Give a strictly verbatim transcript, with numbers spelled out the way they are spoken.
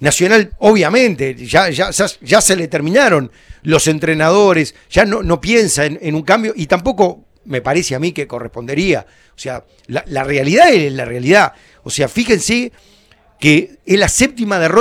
Nacional, obviamente, ya, ya, ya, ya se le terminaron los entrenadores, ya no, no piensa en, en un cambio y tampoco me parece a mí que correspondería. O sea, la, la realidad es la realidad. O sea, fíjense que es la séptima derrota